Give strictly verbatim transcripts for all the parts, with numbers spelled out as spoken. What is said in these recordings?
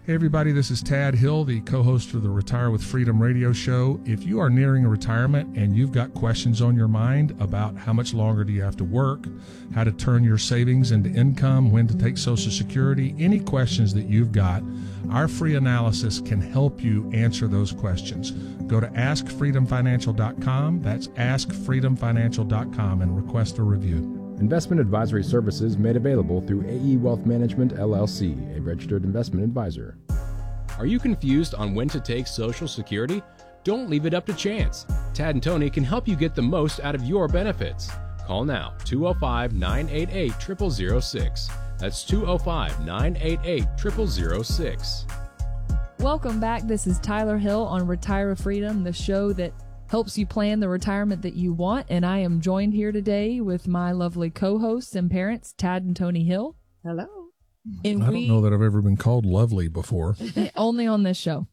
Hey everybody, this is Tad Hill, the co-host of the Retire with Freedom radio show. If you are nearing a retirement and you've got questions on your mind about how much longer do you have to work, how to turn your savings into income, when to take Social Security, any questions that you've got, our free analysis can help you answer those questions. Go to ask freedom financial dot com. That's ask freedom financial dot com and request a review. Investment advisory services made available through A E Wealth Management, L L C, a registered investment advisor. Are you confused on when to take Social Security? Don't leave it up to chance. Tad and Tony can help you get the most out of your benefits. Call now, two oh five, nine eight eight, zero zero zero six. That's two oh five, nine eight eight, zero zero zero six. Welcome back. This is Tyler Hill on Retire with Freedom, the show that helps you plan the retirement that you want. And I am joined here today with my lovely co-hosts and parents, Tad and Tony Hill. Hello. And I we, don't know that I've ever been called lovely before. Only on this show.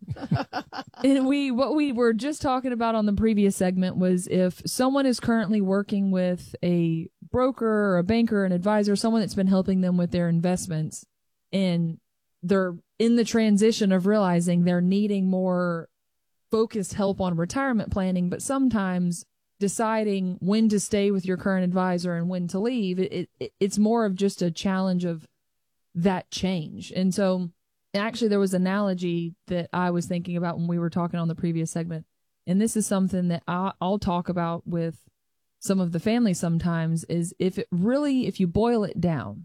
And we, what we were just talking about on the previous segment was if someone is currently working with a broker or a banker, an advisor, someone that's been helping them with their investments, and they're in the transition of realizing they're needing more focused help on retirement planning, but sometimes deciding when to stay with your current advisor and when to leave, it, it it's more of just a challenge of that change. And so actually there was an analogy that I was thinking about when we were talking on the previous segment. And this is something that I, I'll talk about with some of the family sometimes, is if it really, if you boil it down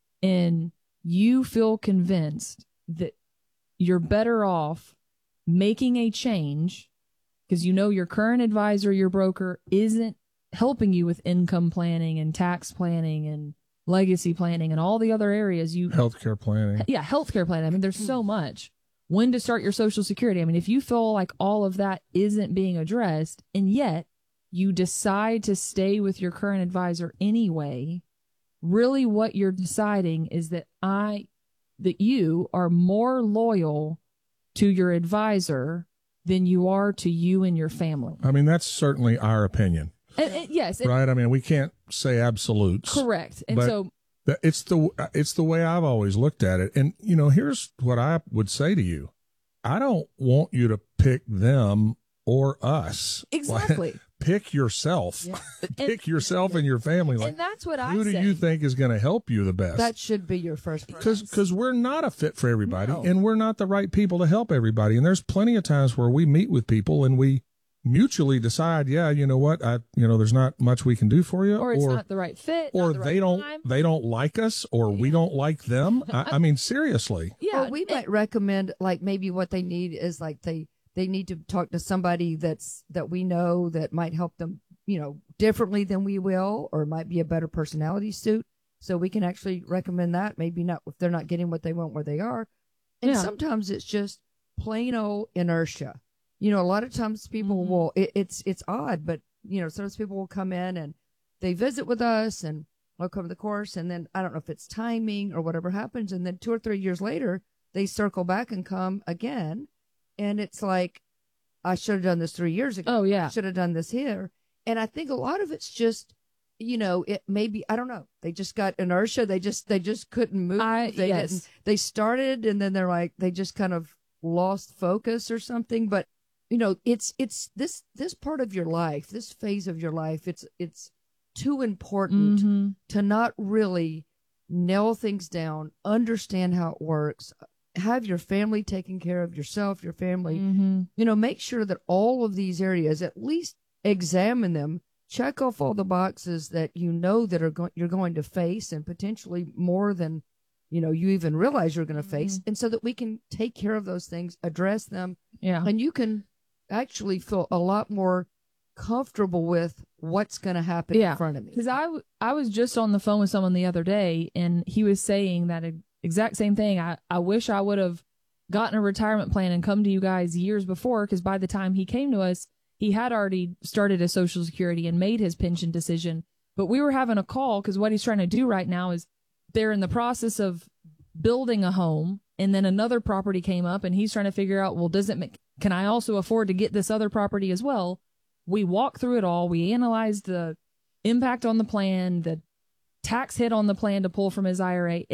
and you feel convinced that you're better off making a change because you know your current advisor, your broker, isn't helping you with income planning and tax planning and legacy planning and all the other areas you Healthcare planning. Yeah, healthcare planning. I mean, there's so much. When to start your Social Security. I mean, if you feel like all of that isn't being addressed and yet you decide to stay with your current advisor anyway, really what you're deciding is that I that you are more loyal to your advisor than you are to you and your family. I mean, that's certainly our opinion. And, and, yes. Right? I mean, we can't say absolutes. Correct. And but so it's the it's the way I've always looked at it. And, you know, here's what I would say to you. I don't want you to pick them or us. Exactly. Like, pick yourself. Yeah. Pick and, yourself and your family. Like, and that's what I who do say. you think is going to help you the best? That should be your first Because preference. because we're not a fit for everybody, No. and we're not the right people to help everybody. And there's plenty of times where we meet with people and we mutually decide, yeah, you know what, I you know, there's not much we can do for you, Or it's or not the right fit. or not the they right don't time. they don't like us, or we don't like them. I, I mean, seriously. Yeah. Or we and- might recommend, like, maybe what they need is like they they need to talk to somebody that's that we know that might help them, you know, differently than we will, or might be a better personality suit. So we can actually recommend that. Maybe not if they're not getting what they want where they are. And Yeah. sometimes it's just plain old inertia. You know, a lot of times people Mhm. will. It, it's it's odd, but you know, sometimes people will come in and they visit with us and they'll come to the course, and then I don't know if it's timing or whatever happens, and then two or three years later they circle back and come again, and it's like, I should have done this three years ago. Oh, yeah. I should have done this here. And I think a lot of it's just, you know, it maybe, I don't know. They just got inertia. They just, they just couldn't move. I- they yes. didn't, they started and then they're like, they just kind of lost focus or something. But, you know, it's, it's this, this part of your life, this phase of your life, it's, it's too important Mhm. to not really nail things down, understand how it works, have your family taking care of yourself, your family, Mhm. you know, make sure that all of these areas, at least examine them, check off all the boxes that you know that are going, you're going to face, and potentially more than, you know, you even realize you're going to face. And so that we can take care of those things, address them, Yeah. and you can actually feel a lot more comfortable with what's going to happen Yeah. in front of me. Because I, w- I was just on the phone with someone the other day, and he was saying that e- exact same thing. I, I wish I would have gotten a retirement plan and come to you guys years before, because by the time he came to us, he had already started a Social Security and made his pension decision. But we were having a call because what he's trying to do right now is they're in the process of building a home, and then another property came up, and he's trying to figure out, well, does it make, can I also afford to get this other property as well? We walked through it all. We analyzed the impact on the plan, the tax hit on the plan to pull from his I R A. And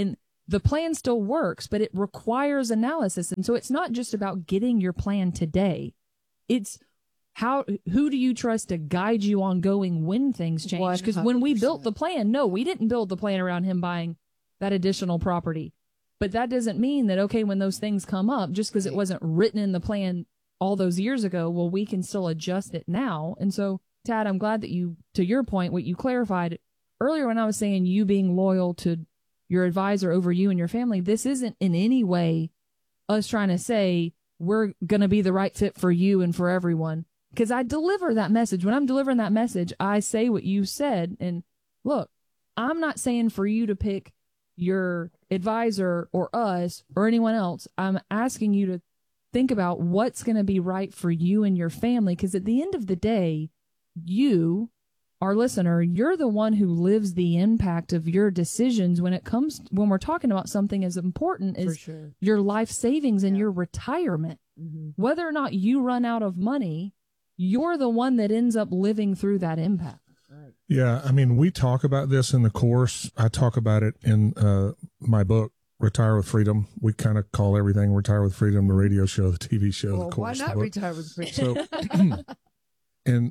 the plan still works, but it requires analysis. And so it's not just about getting your plan today. It's how, who do you trust to guide you ongoing when things change? Because when we built the plan, no, we didn't build the plan around him buying that additional property. But that doesn't mean that, okay, when those things come up, just because it wasn't written in the plan all those years ago, well, we can still adjust it now. And so, Tad, I'm glad that you, to your point, what you clarified earlier when I was saying you being loyal to your advisor over you and your family, this isn't in any way us trying to say we're going to be the right fit for you and for everyone. Because I deliver that message. When I'm delivering that message, I say what you said. And look, I'm not saying for you to pick your advisor or us or anyone else. I'm asking you to think about what's going to be right for you and your family. Because at the end of the day, you, our listener, you're the one who lives the impact of your decisions when it comes, when we're talking about something as important as sure. your life savings and Yeah. your retirement. Mm-hmm. Whether or not you run out of money, you're the one that ends up living through that impact. Yeah, I mean, we talk about this in the course. I talk about it in uh, my book, Retire with Freedom. We kind of call everything Retire with Freedom, the radio show, the T V show, Well, the course. why not the book. retire with freedom? So, and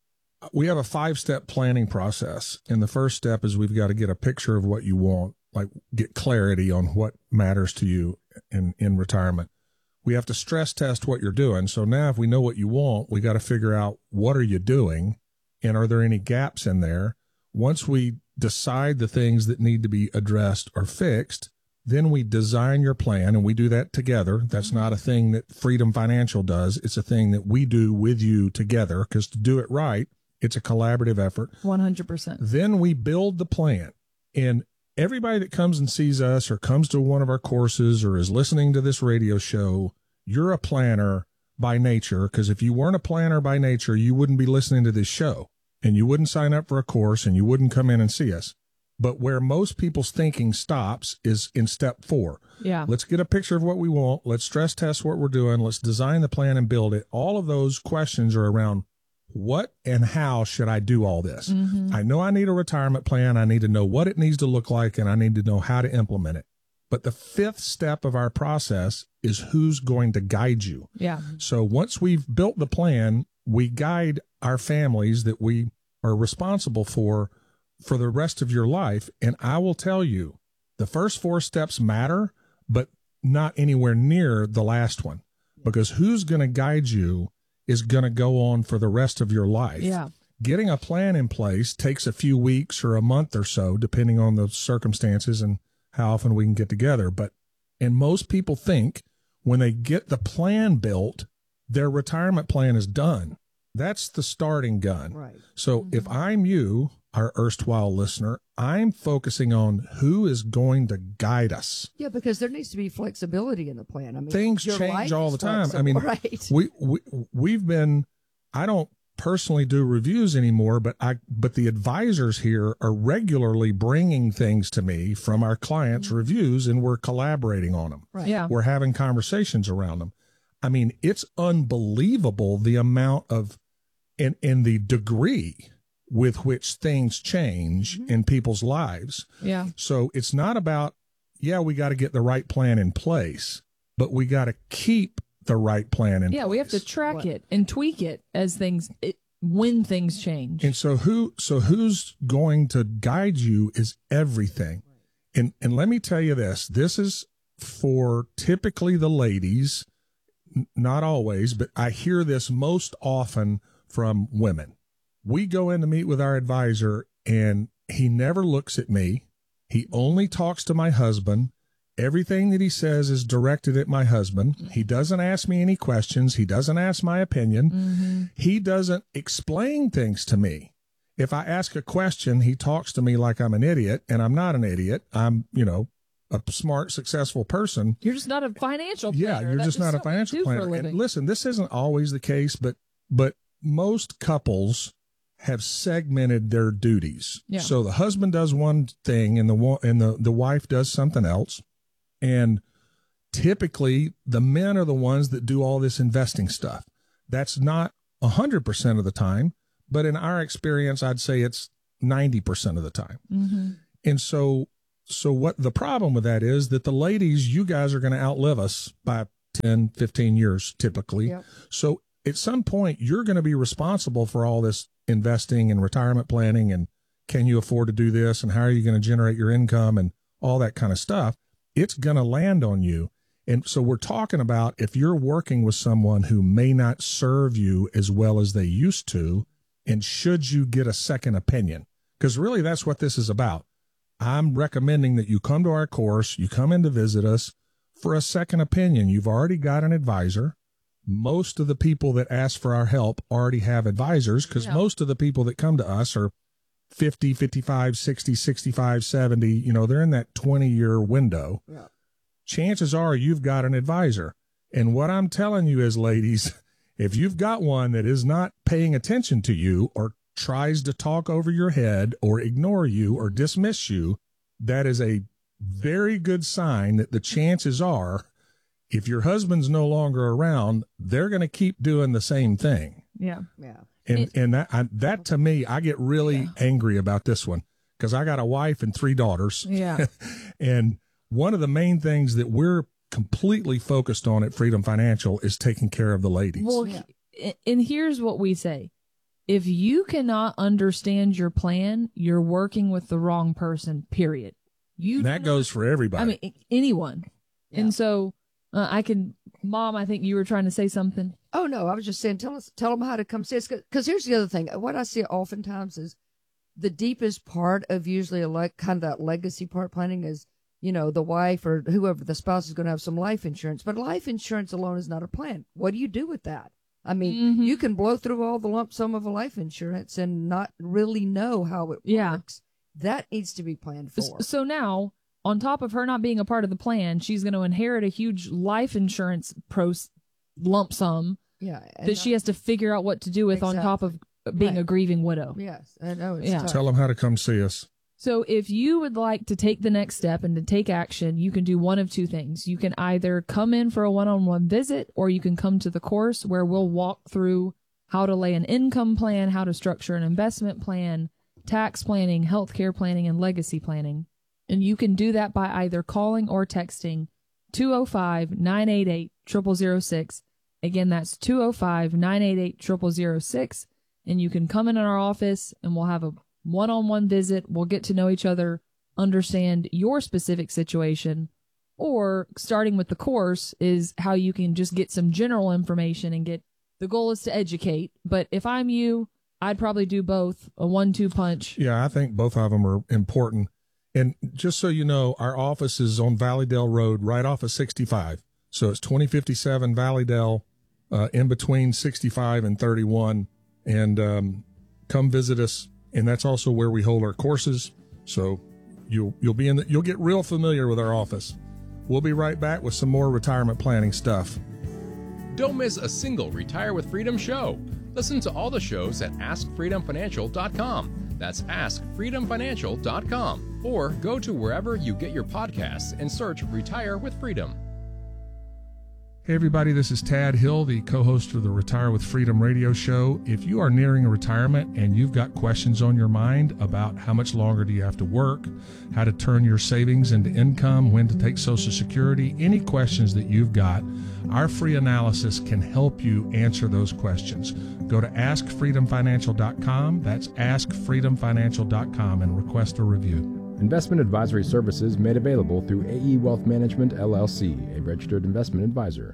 we have a five-step planning process. And the first step is we've got to get a picture of what you want, like get clarity on what matters to you in, in retirement. We have to stress test what you're doing. So now if we know what you want, we got to figure out what are you doing and are there any gaps in there? Once we decide the things that need to be addressed or fixed, then we design your plan, and we do that together. That's not a thing that Freedom Financial does. It's a thing that we do with you together, because to do it right, it's a collaborative effort. one hundred percent. Then we build the plan, and everybody that comes and sees us or comes to one of our courses or is listening to this radio show, you're a planner by nature, because if you weren't a planner by nature, you wouldn't be listening to this show, and you wouldn't sign up for a course, and you wouldn't come in and see us. But where most people's thinking stops is in step four. Yeah. Let's get a picture of what we want. Let's stress test what we're doing. Let's design the plan and build it. All of those questions are around what and how should I do all this? Mm-hmm. I know I need a retirement plan. I need to know what it needs to look like, and I need to know how to implement it. But the fifth step of our process is who's going to guide you. Yeah. So once we've built the plan, we guide our families that we are responsible for for the rest of your life. And I will tell you, the first four steps matter, but not anywhere near the last one, because who's going to guide you is going to go on for the rest of your life. Yeah. Getting a plan in place takes a few weeks or a month or so, depending on the circumstances and how often we can get together. But, and most people think when they get the plan built, their retirement plan is done. That's the starting gun. Right. So Mm-hmm. if I'm you, our erstwhile listener, I'm focusing on who is going to guide us. Yeah, because there needs to be flexibility in the plan. I mean, Things your change life all is the time. I flexible, mean, right? we, we, we've been, I don't personally do reviews anymore, but I, but the advisors here are regularly bringing things to me from our clients' Mm-hmm. reviews, and we're collaborating on them. Right. Yeah. We're having conversations around them. I mean, it's unbelievable the amount of, and, and the degree with which things change Mm-hmm. in people's lives. Yeah. So it's not about, yeah, we got to get the right plan in place, but we got to keep the right plan in Yeah. place. We have to track What? it and tweak it as things, it, when things change. And so who, so who's going to guide you is everything. And, and let me tell you this, this is for typically the ladies, n- not always, but I hear this most often from women. We go in to meet with our advisor, and he never looks at me. He only talks to my husband. Everything that he says is directed at my husband. He doesn't ask me any questions. He doesn't ask my opinion. Mm-hmm. He doesn't explain things to me. If I ask a question, he talks to me like I'm an idiot, and I'm not an idiot. I'm, you know, a smart, successful person. You're just not a financial planner. Yeah, you're That's just not a something you financial do for a planner. living. And listen, this isn't always the case, but but most couples have segmented their duties. Yeah. So the husband does one thing, and the wo- and the the wife does something else. And typically, the men are the ones that do all this investing stuff. That's not a hundred percent of the time, but in our experience, I'd say it's ninety percent of the time. Mm-hmm. And so so what the problem with that is that the ladies, you guys are going to outlive us by ten, fifteen years typically. Yep. So at some point, you're going to be responsible for all this investing and retirement planning and can you afford to do this and how are you going to generate your income and all that kind of stuff. It's going to land on you. And so we're talking about if you're working with someone who may not serve you as well as they used to, and should you get a second opinion? Because really that's what this is about. I'm recommending that you come to our course, you come in to visit us for a second opinion. You've already got an advisor. Most of the people that ask for our help already have advisors because Yeah. most of the people that come to us are fifty, fifty-five, sixty, sixty-five, seventy. You know, they're in that twenty-year window. Yeah. Chances are you've got an advisor. And what I'm telling you is, ladies, if you've got one that is not paying attention to you or tries to talk over your head or ignore you or dismiss you, that is a very good sign that the chances are if your husband's no longer around, they're going to keep doing the same thing. Yeah. Yeah. And It- and that I, that to me, I get really Yeah. angry about this one because I got a wife and three daughters. Yeah. And one of the main things that we're completely focused on at Freedom Financial is taking care of the ladies. Well, Yeah. he- and here's what we say. If you cannot understand your plan, you're working with the wrong person, period. You and that do not- goes for everybody. I mean, a- anyone. Yeah. And so uh, I can, Mom, I think you were trying to say something. Oh no, I was just saying, tell us, tell them how to come see us. Because here's the other thing. What I see oftentimes is the deepest part of usually a like kind of that legacy part planning is, you know, the wife or whoever the spouse is going to have some life insurance. But life insurance alone is not a plan. What do you do with that? I mean, Mhm. you can blow through all the lump sum of a life insurance and not really know how it Yeah. works. That needs to be planned for. S- So now, on top of her not being a part of the plan, she's going to inherit a huge life insurance pros lump sum yeah, and that she has to figure out what to do with on top of being a Right. grieving widow. Yes, I know it's Yeah. tough. Tell them how to come see us. So if you would like to take the next step and to take action, you can do one of two things. You can either come in for a one-on-one visit or you can come to the course where we'll walk through how to lay an income plan, how to structure an investment plan, tax planning, healthcare planning, and legacy planning. And you can do that by either calling or texting two oh five, nine eight eight, zero zero zero six. Again, that's two oh five, nine eight eight, zero zero zero six. And you can come in our office and we'll have a one-on-one visit. We'll get to know each other, understand your specific situation, or starting with the course is how you can just get some general information and get, the goal is to educate. But if I'm you, I'd probably do both, a one-two punch. Yeah, I think both of them are important. And just so you know, our office is on Valleydale Road, right off of sixty-five. So it's twenty fifty-seven Valleydale, uh, in between sixty-five and thirty-one. And um, come visit us. And that's also where we hold our courses. So you'll you'll be in the, you'll get real familiar with our office. We'll be right back with some more retirement planning stuff. Don't miss a single Retire with Freedom show. Listen to all the shows at ask freedom financial dot com. That's ask freedom financial dot com. Or go to wherever you get your podcasts and search Retire with Freedom. Hey everybody, this is Tad Hill, the co-host of the Retire with Freedom radio show. If you are nearing retirement and you've got questions on your mind about how much longer do you have to work, how to turn your savings into income, when to take Social Security, any questions that you've got, our free analysis can help you answer those questions. Go to ask freedom financial dot com. That's ask freedom financial dot com and request a review. Investment advisory services made available through A E Wealth Management, L L C, a registered investment advisor.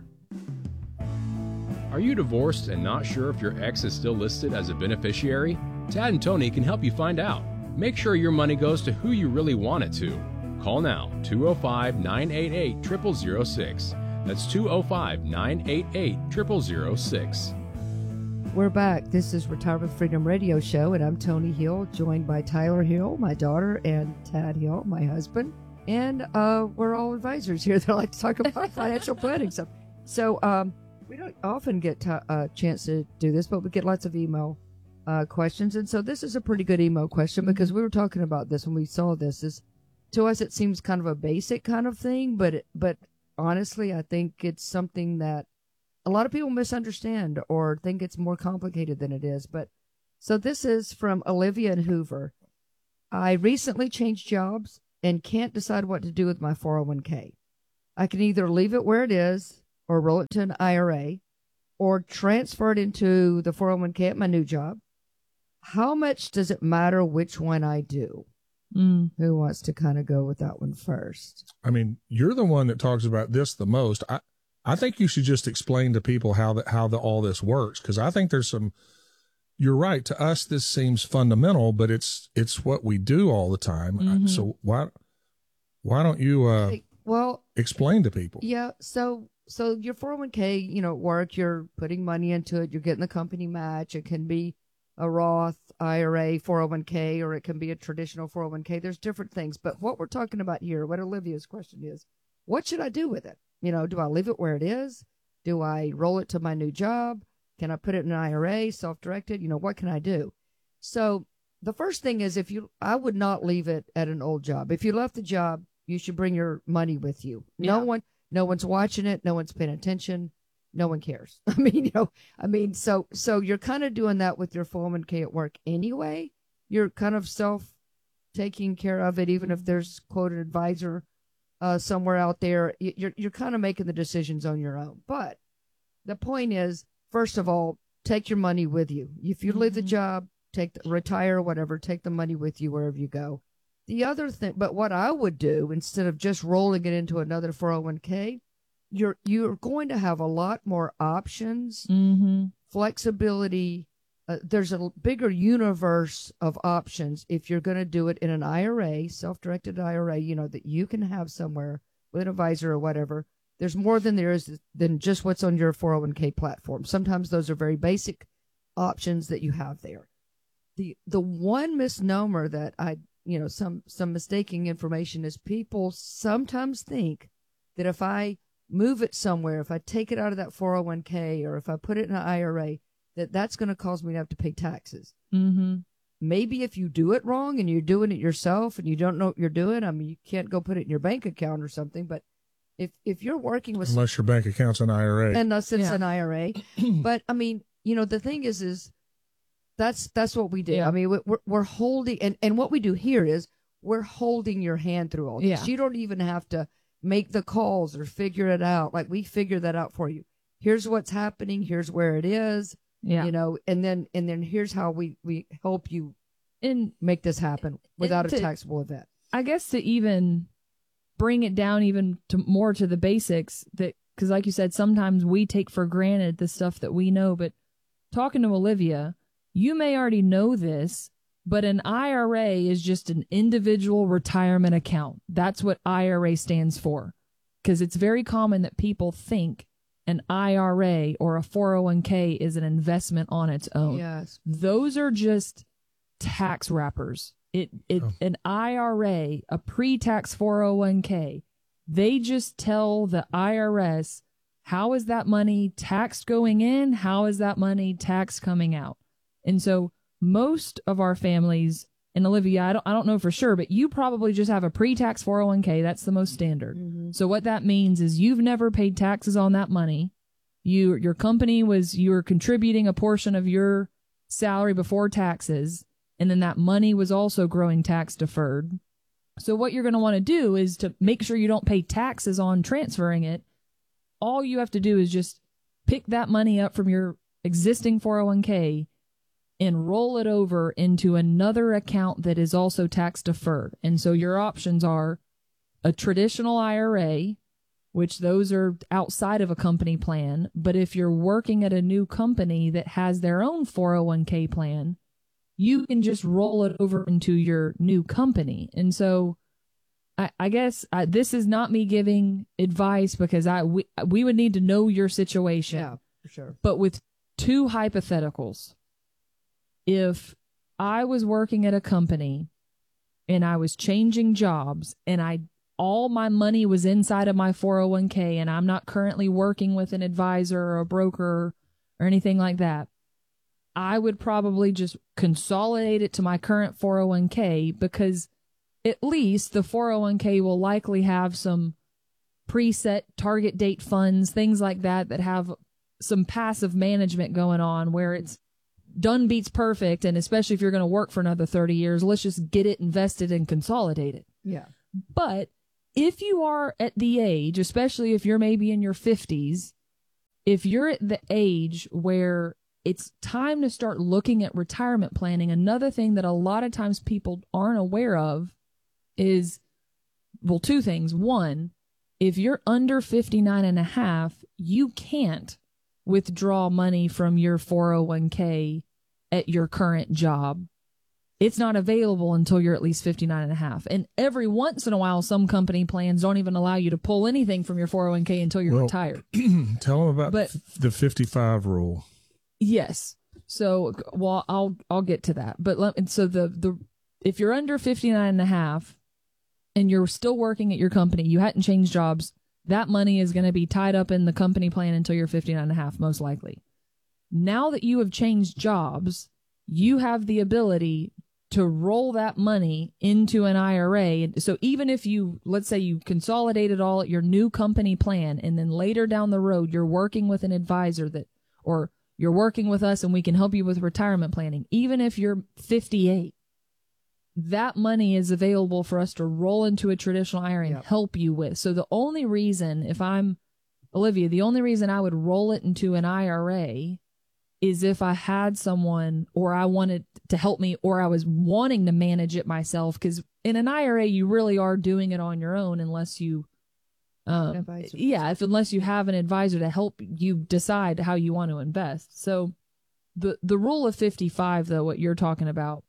Are you divorced and not sure if your ex is still listed as a beneficiary? Tad and Tony can help you find out. Make sure your money goes to who you really want it to. Call now, two oh five, nine eight eight, zero zero zero six. That's two oh five, nine eight eight, zero zero zero six. We're back. This is Retire with Freedom Radio Show, and I'm Tony Hill, joined by Tyler Hill, my daughter, and Tad Hill, my husband. And uh, we're all advisors here that like to talk about financial planning stuff. So um, we don't often get a uh, chance to do this, but we get lots of email uh, questions. And so this is a pretty good email question because we were talking about this when we saw this. Is to us, it seems kind of a basic kind of thing, but it, but honestly, I think it's something that a lot of people misunderstand or think it's more complicated than it is. But so this is from Olivia in Hoover. I recently changed jobs and can't decide what to do with my four oh one k. I can either leave it where it is or roll it to an I R A or transfer it into the four oh one k at my new job. How much does it matter which one I do? Mm. Who wants to kind of go with that one first? I mean, you're the one that talks about this the most. I, I think you should just explain to people how that how the, all this works, because I think there's some. You're right. To us, this seems fundamental, but it's it's what we do all the time. Mm-hmm. So why why don't you uh, well explain to people? Yeah. So so your four oh one k, you know, at work, you're putting money into it. You're getting the company match. It can be a Roth I R A four oh one k, or it can be a traditional four oh one k. There's different things. But what we're talking about here, what Olivia's question is, what should I do with it? You know, do I leave it where it is? Do I roll it to my new job? Can I put it in an I R A, self-directed? You know, what can I do? So the first thing is, if you, I would not leave it at an old job. If you left the job, you should bring your money with you. No Yeah. one, no one's watching it. No one's paying attention. No one cares. I mean, you know, I mean, so, so you're kind of doing that with your four oh one k at work anyway. You're kind of self taking care of it, even if there's quote an advisor uh, somewhere out there. You're, you're kind of making the decisions on your own. But the point is, first of all, take your money with you. If you leave the job, take the, retire, whatever, take the money with you wherever you go. The other thing, but what I would do instead of just rolling it into another four oh one k, you're you're going to have a lot more options, Mm-hmm. flexibility. Uh, there's a bigger universe of options if you're going to do it in an I R A, self-directed I R A, you know, that you can have somewhere with an advisor or whatever. There's more than there is than just what's on your four oh one k platform. Sometimes those are very basic options that you have there. The the one misnomer that I, you know, some some mistaking information is people sometimes think that if I move it somewhere, if I take it out of that four oh one k or if I put it in an I R A, that that's going to cause me to have to pay taxes. Mm-hmm. Maybe if you do it wrong and you're doing it yourself and you don't know what you're doing, I mean, you can't go put it in your bank account or something, but If if you're working with Unless your bank account's an I R A. unless it's Yeah. an I R A, but I mean, you know, the thing is, is that's that's what we do. Yeah. I mean, we're we're holding, and and what we do here is we're holding your hand through all this. Yeah. You don't even have to make the calls or figure it out. Like we figure that out for you. Here's what's happening. Here's where it is. Yeah. You know, and then and then here's how we we help you And make this happen without a to- taxable event. I guess to even bring it down even to more to the basics, that because like you said, sometimes we take for granted the stuff that we know, but talking to Olivia, you may already know this, but an I R A is just an individual retirement account. That's what I R A stands for, because it's very common that people think an I R A or a four oh one k is an investment on its own. Yes. Those are just tax wrappers. It it Oh. an I R A, a pre-tax four oh one k, they just tell the I R S how is that money taxed going in, how is that money taxed coming out. And so most of our families, and Olivia, I don't I don't know for sure, but you probably just have a pre-tax four oh one k. That's the most standard. Mm-hmm. So what that means is you've never paid taxes on that money. You your company was you were contributing a portion of your salary before taxes, and then that money was also growing tax deferred. So what you're going to want to do is to make sure you don't pay taxes on transferring it. All you have to do is just pick that money up from your existing four oh one k and roll it over into another account that is also tax deferred. And so your options are a traditional I R A, which those are outside of a company plan. But if you're working at a new company that has their own four oh one k plan, you can just roll it over into your new company. And so I, I guess I, this is not me giving advice, because I we, we would need to know your situation. Yeah, for sure. But with two hypotheticals, if I was working at a company and I was changing jobs and I all my money was inside of my four oh one k and I'm not currently working with an advisor or a broker or anything like that, I would probably just consolidate it to my current four oh one k, because at least the four oh one k will likely have some preset target date funds, things like that, that have some passive management going on where it's done beats perfect. And especially if you're going to work for another thirty years, let's just get it invested and consolidate it. Yeah. But if you are at the age, especially if you're maybe in your fifties, if you're at the age where it's time to start looking at retirement planning, another thing that a lot of times people aren't aware of is, well, two things. One, if you're under fifty-nine and a half, you can't withdraw money from your four oh one k at your current job. It's not available until you're at least fifty-nine and a half. And every once in a while, some company plans don't even allow you to pull anything from your four oh one k until you're Well, retired. Tell them about But- f- the fifty-five rule. Yes. So, well, I'll, I'll get to that. But let, and so the, the, if you're under fifty-nine and a half and you're still working at your company, you hadn't changed jobs, that money is going to be tied up in the company plan until you're fifty-nine and a half, most likely. Now that you have changed jobs, you have the ability to roll that money into an I R A. So even if you, let's say you consolidate it all at your new company plan, and then later down the road, you're working with an advisor that, or you're working with us and we can help you with retirement planning. Even if you're fifty-eight, that money is available for us to roll into a traditional I R A Yep. and help you with. So the only reason, if I'm Olivia, the only reason I would roll it into an I R A is if I had someone, or I wanted to help me, or I was wanting to manage it myself. Because in an I R A, you really are doing it on your own unless you, um, Advisor. yeah, if unless you have an advisor to help you decide how you want to invest. So the the rule of fifty-five, though, what you're talking about,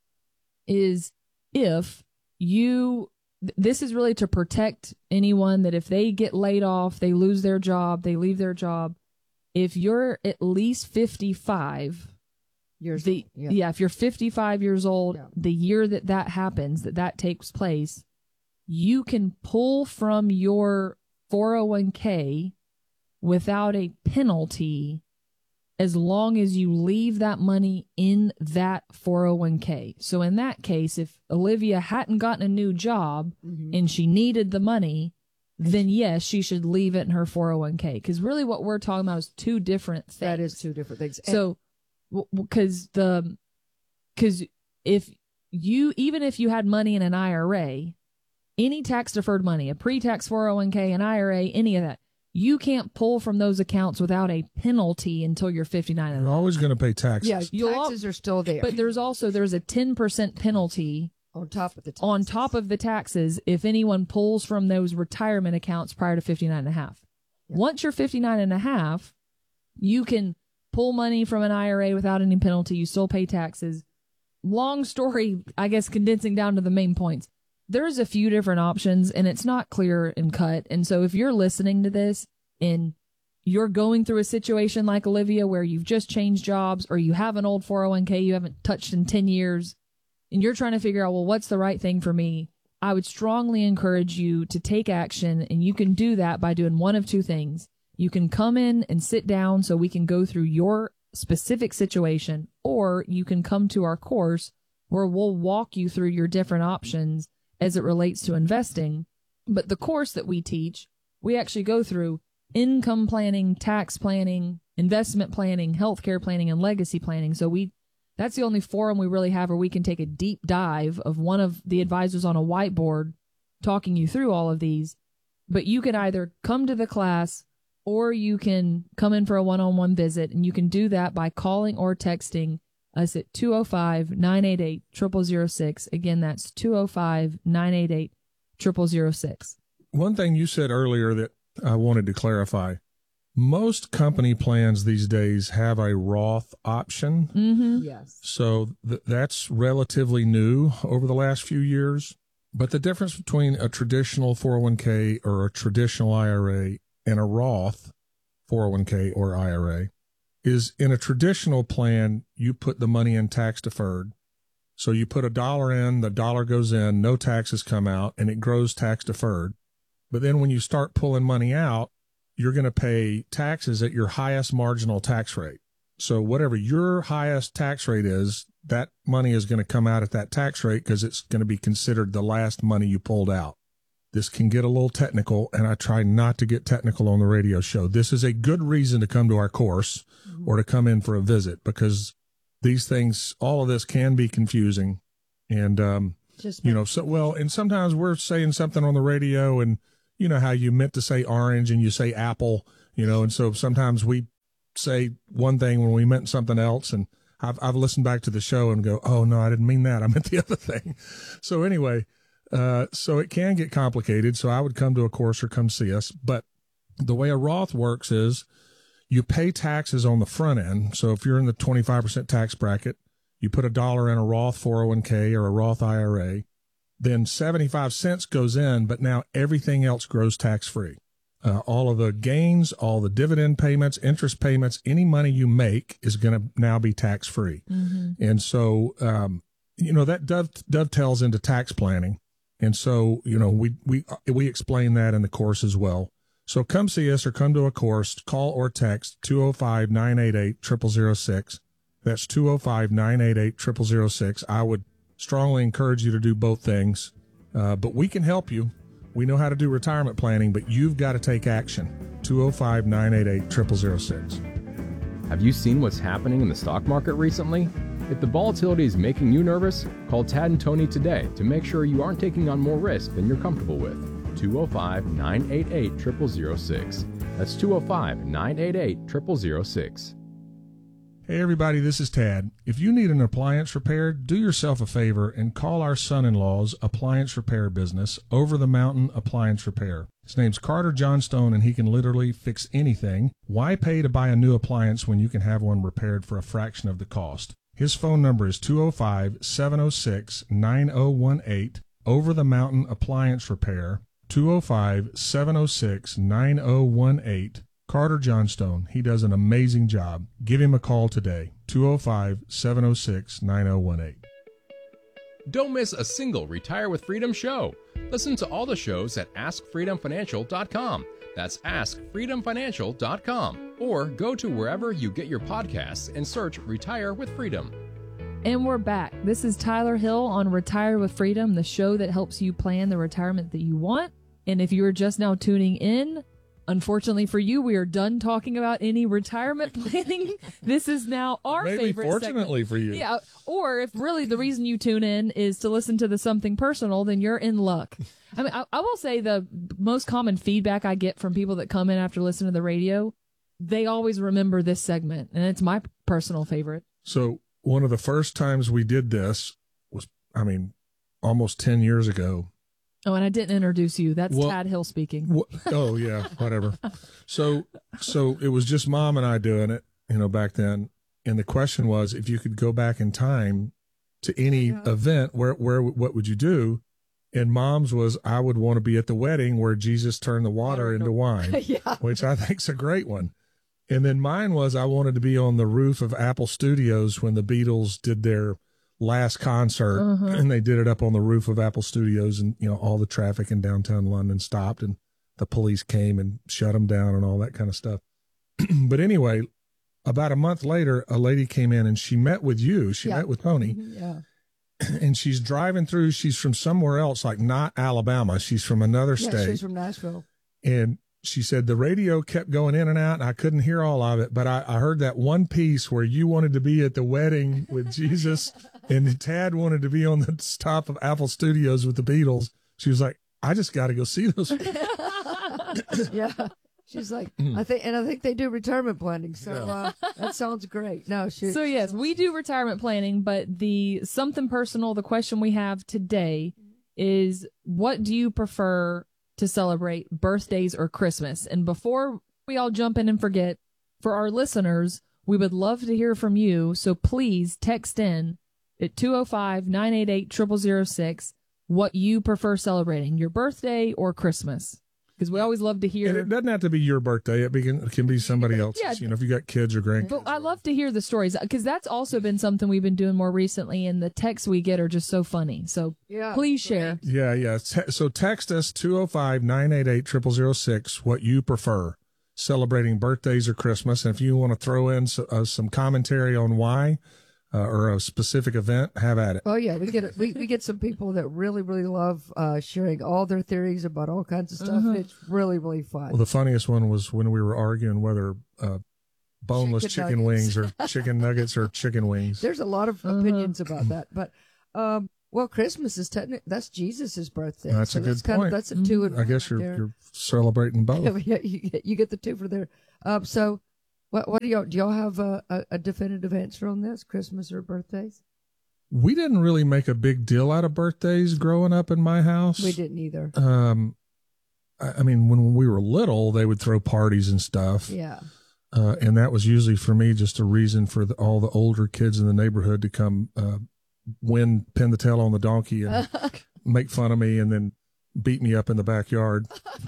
is if you, th- this is really to protect anyone that if they get laid off, they lose their job, they leave their job. If you're at least fifty-five, Years the, old, yeah. yeah. if you're fifty-five years old, Yeah. the year that that happens, that that takes place, you can pull from your four oh one k without a penalty as long as you leave that money in that four oh one k. So in that case, if Olivia hadn't gotten a new job Mhm. and she needed the money, then yes, she should leave it in her four oh one k. Because really what we're talking about is two different things. That is two different things. And So, because the, because if you, even if you had money in an I R A, any tax deferred money, a pre-tax four oh one k, an I R A, any of that, you can't pull from those accounts without a penalty until you're fifty-nine. And You're always going to pay taxes. yeah, You'll al- taxes are still there. But there's also, there's a ten percent penalty on top of the taxes. on top of the taxes if anyone pulls from those retirement accounts prior to fifty-nine and a half. Yeah. Once you're fifty-nine and a half, you can pull money from an I R A without any penalty. You still pay taxes. Long story, I guess, condensing down to the main points. There's a few different options and it's not clear and cut. And so if you're listening to this and you're going through a situation like Olivia where you've just changed jobs, or you have an old four oh one k you haven't touched in ten years, and you're trying to figure out, well, what's the right thing for me? I would strongly encourage you to take action, and you can do that by doing one of two things. You can come in and sit down so we can go through your specific situation, or you can come to our course where we'll walk you through your different options as it relates to investing. But the course that we teach, we actually go through income planning, tax planning, investment planning, healthcare planning, and legacy planning. So we That's the only forum we really have where we can take a deep dive of one of the advisors on a whiteboard talking you through all of these. But you can either come to the class or you can come in for a one-on-one visit, and you can do that by calling or texting us at two oh five, nine eight eight, zero zero zero six. Again, that's two oh five, nine eight eight, zero zero zero six. One thing you said earlier that I wanted to clarify. Most company plans these days have a Roth option. Mm-hmm. Yes. So th- that's relatively new over the last few years. But the difference between a traditional four oh one k or a traditional I R A and a Roth four oh one k or I R A is, in a traditional plan, you put the money in tax deferred. So you put a dollar in, the dollar goes in, no taxes come out, and it grows tax deferred. But then when you start pulling money out, you're going to pay taxes at your highest marginal tax rate. So whatever your highest tax rate is, that money is going to come out at that tax rate because it's going to be considered the last money you pulled out. This can get a little technical, and I try not to get technical on the radio show. This is a good reason to come to our course or to come in for a visit, because these things, all of this can be confusing. And um, Just you know, so, well, and sometimes we're saying something on the radio and you know how you meant to say orange and you say apple, you know, and so sometimes we say one thing when we meant something else. And I've, I've listened back to the show and go, oh no, I didn't mean that. I meant the other thing. So anyway, uh, so it can get complicated. So I would come to a course or come see us. But the way a Roth works is you pay taxes on the front end. So if you're in the twenty-five percent tax bracket, you put a dollar in a Roth four oh one k or a Roth I R A, then seventy-five cents goes in, but now everything else grows tax-free. Uh, all of the gains, all the dividend payments, interest payments, any money you make is going to now be tax-free. Mm-hmm. And so, um, you know, that dove, dovetails into tax planning. And so, you know, we, we, we explain that in the course as well. So come see us or come to a course, call or text two oh five, nine eight eight, zero zero zero six. That's two oh five, nine eight eight, zero zero zero six. I would strongly encourage you to do both things, uh, but we can help you. We know how to do retirement planning, but you've got to take action. two oh five, nine eight eight, zero zero zero six. Have you seen what's happening in the stock market recently? If the volatility is making you nervous, call Tad and Tony today to make sure you aren't taking on more risk than you're comfortable with. two oh five, nine eight eight, zero zero zero six. That's two oh five, nine eight eight, zero zero zero six. Hey everybody, this is Tad. If you need an appliance repaired, do yourself a favor and call our son-in-law's appliance repair business, Over the Mountain Appliance Repair. His name's Carter Johnstone and he can literally fix anything. Why pay to buy a new appliance when you can have one repaired for a fraction of the cost? His phone number is two oh five, seven oh six, nine oh one eight, Over the Mountain Appliance Repair, two oh five, seven oh six, nine oh one eight. Carter Johnstone. He does an amazing job. Give him a call today, two oh five, seven oh six, nine oh one eight. Don't miss a single Retire with Freedom show. Listen to all the shows at ask freedom financial dot com. That's ask freedom financial dot com. Or go to wherever you get your podcasts and search Retire with Freedom. And we're back. This is Tyler Hill on Retire with Freedom, the show that helps you plan the retirement that you want. And if you're just now tuning in, unfortunately for you, we are done talking about any retirement planning. This is now our Maybe favorite fortunately segment. for you. Yeah. Or if really the reason you tune in is to listen to the Something Personal, then you're in luck. I mean, I, I will say the most common feedback I get from people that come in after listening to the radio, they always remember this segment, and it's my personal favorite. So one of the first times we did this was, I mean, almost ten years ago. Oh, and I didn't introduce you. That's well, Tad Hill speaking. Well, oh, yeah, whatever. So so it was just Mom and I doing it, you know, back then. And the question was, if you could go back in time to any yeah. event, where where what would you do? And Mom's was, I would want to be at the wedding where Jesus turned the water into wine, yeah. which I think's a great one. And then mine was, I wanted to be on the roof of Apple Studios when the Beatles did their last concert, uh-huh. and they did it up on the roof of Apple Studios, and you know all the traffic in downtown London stopped and the police came and shut them down and all that kind of stuff. But anyway, about a month later, a lady came in and she met with you. She yeah. met with Tony. Yeah. And she's driving through. She's from somewhere else, like not Alabama. She's from another yeah, state. She's from Nashville. And she said the radio kept going in and out, and I couldn't hear all of it, but I, I heard that one piece where you wanted to be at the wedding with Jesus, and Tad wanted to be on the top of Apple Studios with the Beatles. She was like, I just got to go see those. Yeah. She's like, I think, and I think they do retirement planning. So Yeah. uh, that sounds great. No, she. So yes, we do retirement planning, but the Something Personal, the question we have today is, what do you prefer to celebrate, birthdays or Christmas? And before we all jump in and forget, for our listeners, we would love to hear from you. So please text in at two oh five, nine eight eight, zero zero zero six what you prefer celebrating, your birthday or Christmas. Because we always love to hear. And it doesn't have to be your birthday. It, be, it can be somebody else's. Yeah. You know, if you got kids or grandkids. But I love to hear the stories, because that's also been something we've been doing more recently, and the texts we get are just so funny. So Yeah, please share. Yeah, yeah. Te- so text us two oh five, nine eight eight, zero zero zero six what you prefer, celebrating birthdays or Christmas. And if you want to throw in so, uh, some commentary on why uh, or a specific event, have at it. Oh yeah, we get we we get some people that really really love uh, sharing all their theories about all kinds of stuff. Uh-huh. It's really really fun. Well, the funniest one was when we were arguing whether uh, boneless Chicken chicken, nuggets. wings or chicken nuggets or chicken wings. There's a lot of Uh-huh. opinions about that, but um, Well, Christmas is technically, that's Jesus' birthday. That's so a good that's kind point. Of, that's a two. I guess you're, you're celebrating both. yeah, you get, you get the two for there. Um, so, what what do y'all do? Y'all have a, a, a definitive answer on this? Christmas or birthdays? We didn't really make a big deal out of birthdays growing up in my house. We didn't either. Um, I, I mean, when we were little, they would throw parties and stuff. Yeah. Uh, and that was usually for me just a reason for the, all the older kids in the neighborhood to come uh, win, pin the tail on the donkey and make fun of me and then beat me up in the backyard.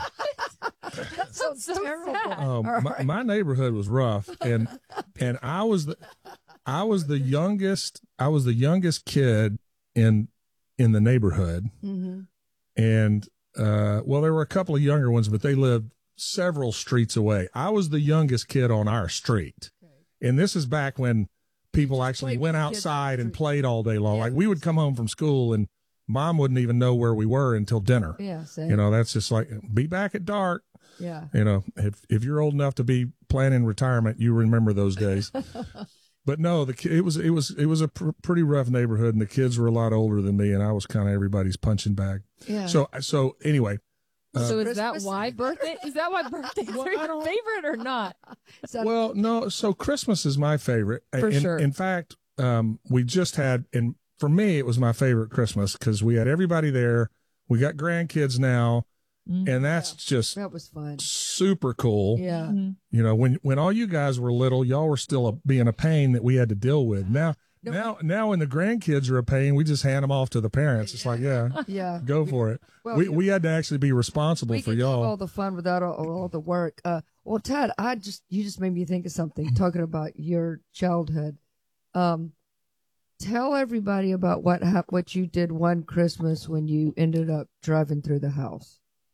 That sounds so terrible. sad. Um, All my, right. my neighborhood was rough, and and I was the I was the youngest I was the youngest kid in in the neighborhood, Mm-hmm. and uh, well, there were a couple of younger ones, but they lived several streets away. I was the youngest kid on our street, and this is back when people actually played went with the kids on outside the and street. played all day long. Yeah. Like we would come home from school, and mom wouldn't even know where we were until dinner. Yeah. Same. You know, that's just like be back at dark. Yeah. You know, if if you're old enough to be planning retirement, you remember those days. But no, the ki- it was it was it was a pr- pretty rough neighborhood, and the kids were a lot older than me, and I was kind of everybody's punching bag. Yeah. So so anyway, uh, So is that Christmas- why birthday? Is that why birthdays Well, are I your don't- favorite or not? So- well, no, so Christmas is my favorite. For in, sure. In fact, um, we just had, and for me, it was my favorite Christmas because we had everybody there. We got grandkids now, Mm. and that's just that was fun. super cool. Yeah. Mhm. You know, when when all you guys were little, y'all were still a, being a pain that we had to deal with. Now, No, now, now, when the grandkids are a pain, we just hand them off to the parents. It's like, yeah, Yeah. go for it. Well, we you- we had to actually be responsible we for could have all y'all. the fun without all, all the work. Uh, well, Tad, I just you just made me think of something talking about your childhood. Um, tell everybody about what hap- what you did one Christmas when you ended up driving through the house.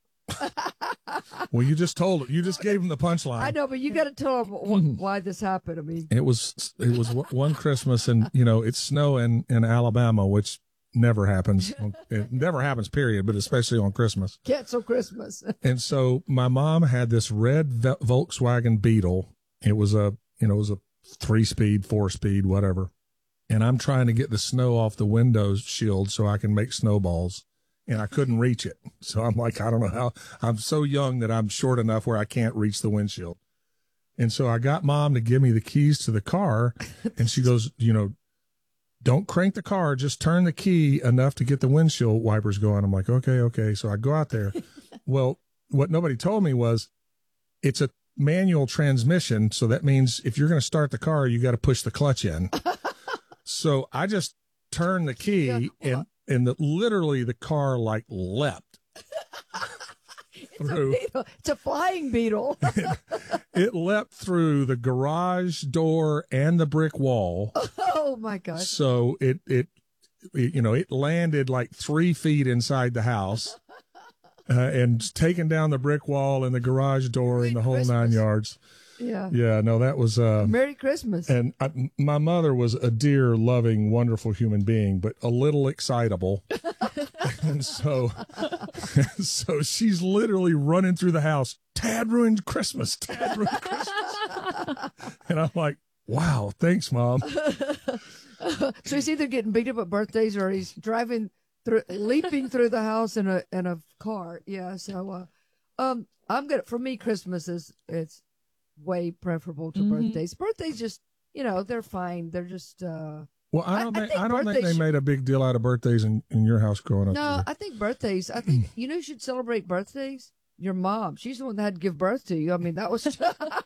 Well, you just told it. You just gave them the punchline. I know, but you got to tell them wh- why this happened. I mean, It was it was one Christmas, and you know it's snowing in Alabama, which never happens. It never happens, period. But especially on Christmas. cancel Christmas. And so my mom had this red Ve- Volkswagen Beetle. It was a you know it was a three speed, four speed, whatever. And I'm trying to get the snow off the window shield so I can make snowballs. And I couldn't reach it. So I'm like, I don't know how. I'm so young that I'm short enough where I can't reach the windshield. And so I got mom to give me the keys to the car. And she goes, you know, don't crank the car. Just turn the key enough to get the windshield wipers going. I'm like, okay, okay. So I go out there. Well, what nobody told me was it's a manual transmission. So that means if you're going to start the car, you got to push the clutch in. So I just turned the key and and the, literally the car like leapt through. Beetle. It's a flying beetle. It leapt through the garage door and the brick wall. Oh my gosh. So it, it it you know it landed like three feet inside the house, uh, and taken down the brick wall and the garage door and the whole nine Christmas. yards. Yeah. Yeah, no, that was uh. Merry Christmas. And I, my mother was a dear, loving, wonderful human being, but a little excitable. And so, so she's literally running through the house. Tad ruined Christmas. Tad ruined Christmas. And I'm like, wow, thanks, Mom. So he's either getting beat up at birthdays or he's driving through, leaping through the house in a in a car. Yeah. So, uh, um, I'm gonna for me Christmas is it's way preferable to Mhm. birthdays. Birthdays just you know they're fine. They're just uh. Well, I I- don't I think think I don't think birthdays they should- made a big deal out of birthdays in, in your house growing up. No, either. I think birthdays. I think you know who should celebrate birthdays. Your mom. She's the one that had to give birth to you. I mean, that was.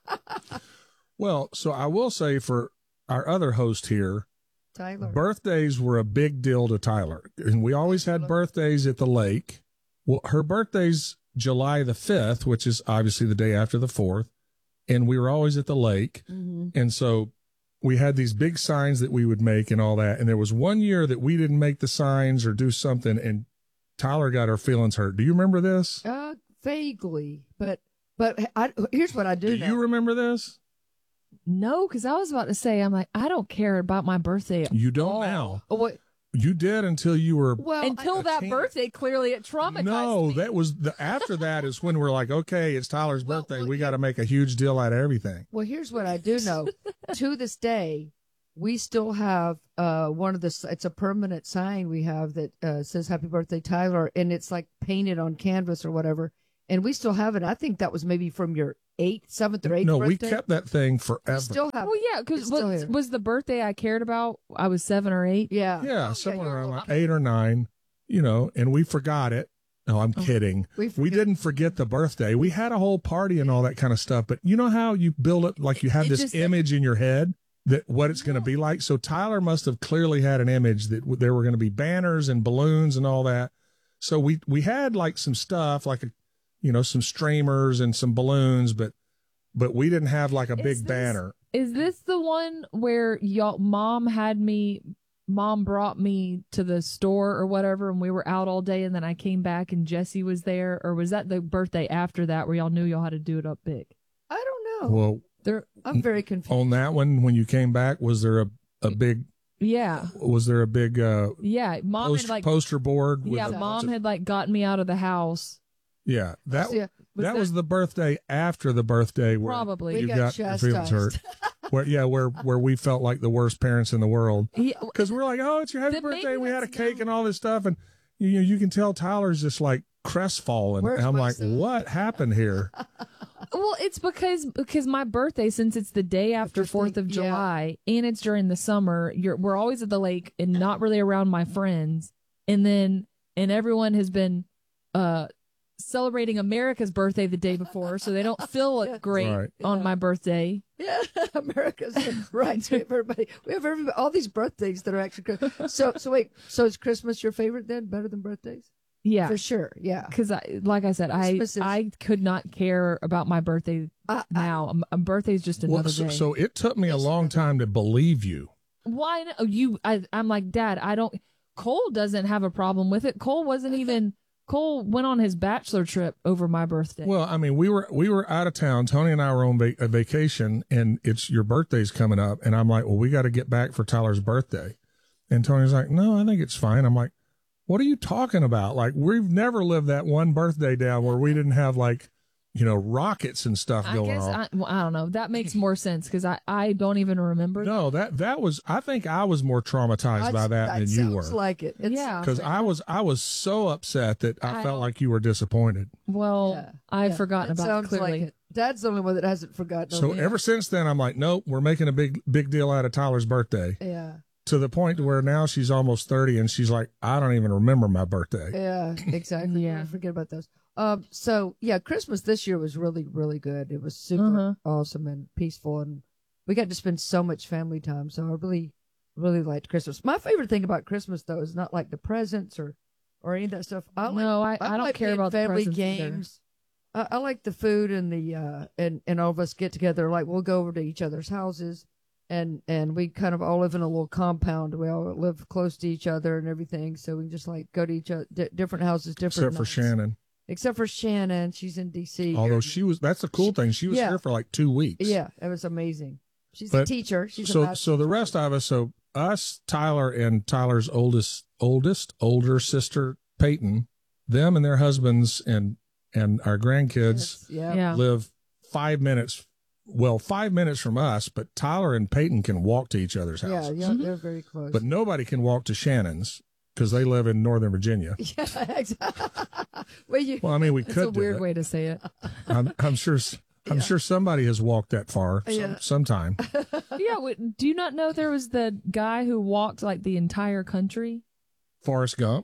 Well, so I will say for our other host here, Tyler. birthdays were a big deal to Tyler, and we always had birthdays at the lake. Well, her birthday's July the fifth, which is obviously the day after the fourth, and we were always at the lake. hmm And so we had these big signs that we would make and all that. And there was one year that we didn't make the signs or do something, and Tyler got her feelings hurt. Do you remember this? Uh, vaguely, but but I, here's what I do, Do know. you remember this? No, because I was about to say, I'm like, I don't care about my birthday at You don't all. now. Oh, what? You did until you were. Well, Until I- that teen- birthday, clearly it traumatized No, me. that was the after that is when we're like, okay, it's Tyler's Well, birthday. well, We yeah. got to make a huge deal out of everything. Well, here's what I do know. To this day, we still have uh, one of the, it's a permanent sign we have that uh, says happy birthday, Tyler. And it's like painted on canvas or whatever. And we still have it. I think that was maybe from your eighth, seventh or eighth No, birthday. we kept that thing forever. We still have Well, it. yeah, because It's still was, here. was the birthday I cared about? I was seven or eight. Yeah. Yeah, Oh, somewhere you're around a like little- eight or nine, you know, and we forgot it. No, I'm kidding. We We forget- didn't forget the birthday. We had a whole party and all that kind of stuff. But you know how you build it, like you have It this just- image in your head that what it's going to be like. So Tyler must have clearly had an image that w- there were going to be banners and balloons and all that. So we, we had like some stuff, like, a, you know, some streamers and some balloons, but, but we didn't have like a Is big this- banner. Is this the one where y'all mom had me mom brought me to the store or whatever and we were out all day and then I came back and Jesse was there? Or was that the birthday after that where y'all knew y'all had to do it up big? I don't know. Well, There I'm very confused. on that one, when you came back, was there a, a big, yeah. was there a big, uh, Yeah. Mom post, had like poster board? with Yeah, a- mom had like gotten me out of the house. Yeah, that Yeah. Was that, that- was the birthday after the birthday where Probably. We you got got, your feelings hurt. chastised. Where yeah, where where we felt like the worst parents in the world Yeah, because we're like, oh, it's your happy Then maybe birthday. We had a that's cake not- and all this stuff, and you know you can tell Tyler's just like crestfallen. Where's And I'm my like, son? what happened here? Well, it's because because my birthday, since it's the day after After Fourth of thing- July and it's during the summer, you're we're always at the lake and not really around my friends, and then and everyone has been uh celebrating America's birthday the day before, so they don't feel Yeah. great Right. on Yeah. my birthday. Yeah, America's right. So everybody, we have everybody, all these birthdays that are actually Chris- so. So wait, so is Christmas your favorite then? Better than birthdays? Yeah, For sure. Yeah. because I like I said, I Christmas is- I could not care about my birthday I, I, now. Um, A birthday's just Well, another so, day. so it took me a long time to believe you. Why no, you? I, I'm like, Dad, I don't. Cole doesn't have a problem with it. Cole wasn't even. Cole went on his bachelor trip over my birthday. Well, I mean, we were we were out of town. Tony and I were on va- a vacation, and it's your birthday's coming up, and I'm like, well, we got to get back for Tyler's birthday, and Tony's like, no, I think it's fine. I'm like, what are you talking about? Like, we've never lived that one birthday down where we didn't have like, you know, rockets and stuff I going guess on. I, well, I don't know. That makes more sense because I, I don't even remember. No, that that was. I think I was more traumatized by that than you were, sounds like it. It Yeah. sounds because like I was I was so upset that I, I felt don't- like you were disappointed. Well, Yeah, I've yeah. forgotten That about it sounds clearly. Like it. Dad's the only one that hasn't forgotten. So it. ever since then, I'm like, nope, we're making a big big deal out of Tyler's birthday. Yeah. To the point to where now she's almost thirty and she's like, I don't even remember my birthday. Yeah, exactly. Yeah. yeah. Forget about those. Um, so yeah, Christmas this year was really, really good. It was super Uh-huh. awesome and peaceful, and we got to spend so much family time. So I really, really liked Christmas. My favorite thing about Christmas though is not like the presents or, or any of that stuff. I like, no, I, I, don't like care playing about the family presents either. games. I, I like the food and the uh and and all of us get together. Like we'll go over to each other's houses. And and we kind of all live in a little compound. We all live close to each other and everything, so we can just like go to each other, d- different houses, different. Except for nights. Shannon. Except for Shannon, she's in D C. Although she was, that's the cool thing. She was Yeah. here for like two weeks. yeah, it was amazing. She's a But- teacher. She's a So, math so the teacher. rest of us, so us, Tyler, and Tyler's oldest, oldest, older sister, Peyton, them and their husbands and and our grandkids Yes, yeah. Yeah. live five minutes. Well, five minutes from us, but Tyler and Peyton can walk to each other's Yeah, house. yeah, Mhm. they're very close. But nobody can walk to Shannon's because they live in Northern Virginia. yeah, exactly. well, you, Well, I mean, we It's could a do weird it. way to say it. I'm, I'm sure. I'm Yeah. sure somebody has walked that far some, Yeah. sometime. Yeah, wait, do you not know there was the guy who walked like the entire country? Forrest Gump.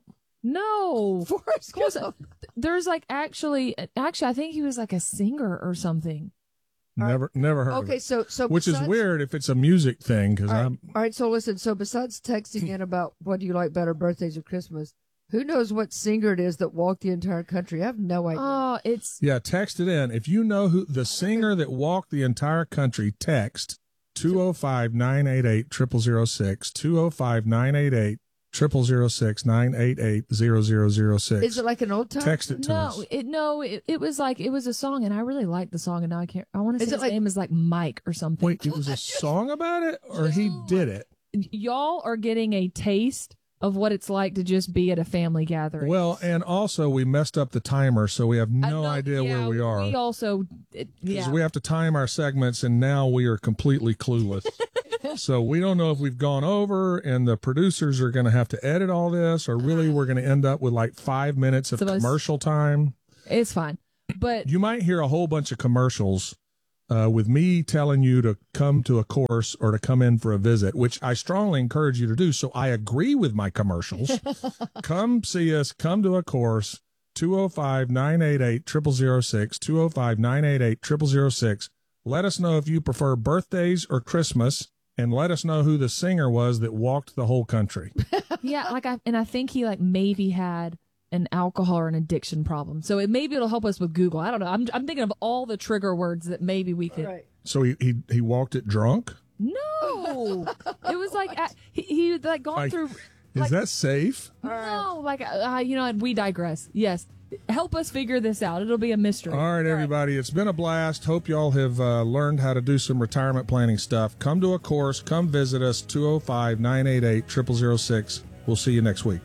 No, Forrest Close- Gump. there's like actually, actually, I think he was like a singer or something. All right. Never, never heard of Okay, it. so so Which is besides- weird if it's a music thing because All right, I'm. all right, so listen. So besides texting in about what do you like better, birthdays or Christmas, who knows what singer it is that walked the entire country? I have no idea. Oh, it's Yeah, text it in. If you know who the singer that walked the entire country, text two oh five, nine eight eight, zero zero zero six, two oh five, nine eight eight, zero zero zero six, nine eight eight, zero zero zero six. Is it like an old time? Text it to us. no, it no, it, it was like it was a song, and I really liked the song, and now I can't. I want to Is say it his like- name is like Mike or something. Wait, it was a song about it or he did it? Y'all are getting a taste of what it's like to just be at a family gathering. Well, and also we messed up the timer, so we have I no know- idea yeah, where we are. We also, it, Because yeah. we have to time our segments, and now we are completely clueless. So we don't know if we've gone over and the producers are going to have to edit all this, or really we're going to end up with like five minutes of So it's- commercial time. It's fine. But You might hear a whole bunch of commercials uh, with me telling you to come to a course or to come in for a visit, which I strongly encourage you to do. So I agree with my commercials. Come see us. Come to a course. two oh five, nine eight eight, zero zero zero six, two oh five, nine eight eight, zero zero zero six. Let us know if you prefer birthdays or Christmas, and let us know who the singer was that walked the whole country. yeah, like I and I think he like maybe had an alcohol or an addiction problem. So it maybe it'll help us with Google. I don't know. I'm I'm thinking of all the trigger words that maybe we could. Right. So he he, he walked it drunk? No, it was like uh, he he like gone Like, through. Is Like- that safe? No, like uh, you know, we digress. Yes, help us figure this out. It'll be a mystery. All right, everybody. It's been a blast. Hope y'all have uh, learned how to do some retirement planning stuff. Come to a course. Come visit us. two oh five, nine eight eight, zero zero zero six. We'll see you next week.